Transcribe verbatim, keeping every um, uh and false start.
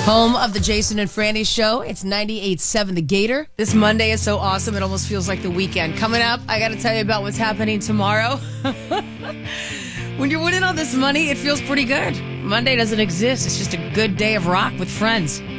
Home of the Jason and Franny Show. It's ninety-eight point seven The Gator. This Monday is so awesome, it almost feels like the weekend. Coming up, I got to tell you about what's happening tomorrow. When you're winning all this money, it feels pretty good. Monday doesn't exist. It's just a good day of rock with friends.